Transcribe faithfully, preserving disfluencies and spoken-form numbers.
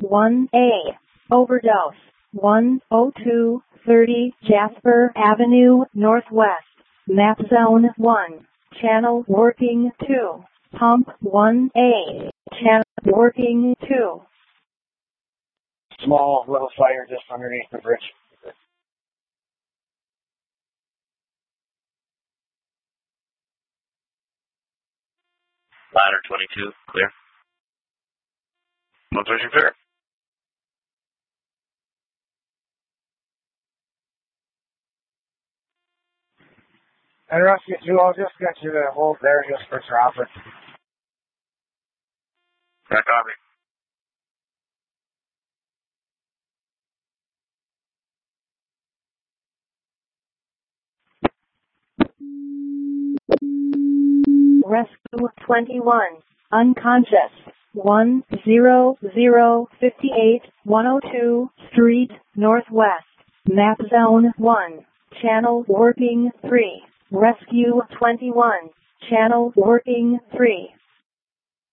one A. Overdose. one oh two thirty Jasper Avenue Northwest. Map Zone one. Channel working two. Pump one A. Channel working two. Small little fire just underneath the bridge. Ladder twenty-two, clear. one thirty clear. And Rescue two, I'll just get you to hold there just for traffic. That copy. Rescue twenty-one. Unconscious. one zero zero five eight one oh two Street, Northwest. Map Zone one. Channel working three. Rescue twenty-one. Channel working three.